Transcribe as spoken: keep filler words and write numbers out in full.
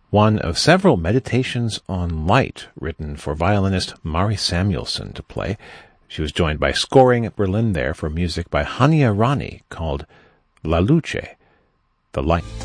one of several meditations on light written for violinist Mari Samuelson to play. She was joined by scoring at Berlin there for music by Hania Rani called La Luce, The Light.